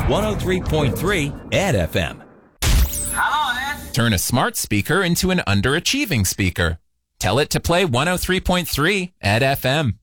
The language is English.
103.3 Ed FM. Hello, Ed. Turn a smart speaker into an underachieving speaker. Tell it to play 103.3 Ed FM.